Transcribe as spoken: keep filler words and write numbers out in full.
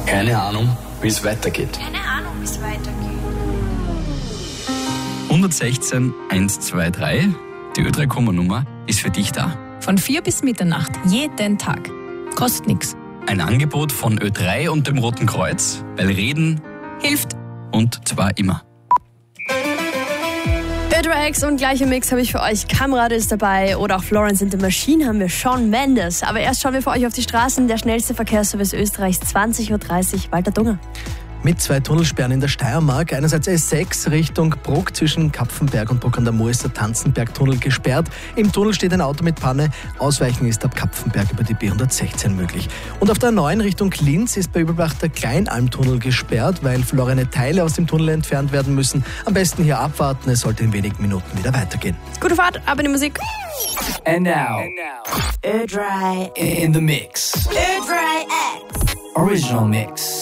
Keine Ahnung, wie es weitergeht. Keine Ahnung, wie es weitergeht. hundertsechzehn hundertzweiundzwanzig, die Ö drei Komma-Nummer ist für dich da. Von vier bis Mitternacht, jeden Tag. Kostet nichts. Ein Angebot von Ö drei und dem Roten Kreuz, weil Reden Hilft. und zwar immer. Ö drei X und gleicher Mix habe ich für euch. Kamrad ist dabei oder auch Florence and the Machine haben wir Shawn Mendes. Aber erst schauen wir für euch auf die Straßen. Der schnellste Verkehrsservice Österreichs, zwanzig Uhr dreißig, Walter Dunger. Mit zwei Tunnelsperren in der Steiermark. Einerseits S sechs Richtung Bruck zwischen Kapfenberg und Bruck an der Mur ist der Tanzenberg-Tunnel gesperrt. Im Tunnel steht ein Auto mit Panne. Ausweichen ist ab Kapfenberg über die B hundertsechzehn möglich. Und auf der neun Richtung Linz ist bei Übelbach der Kleinalmtunnel gesperrt, weil verlorene Teile aus dem Tunnel entfernt werden müssen. Am besten hier abwarten, es sollte in wenigen Minuten wieder weitergehen. Gute Fahrt, ab in die Musik. And now, Ö drei in the mix, Ö drei X. original mix.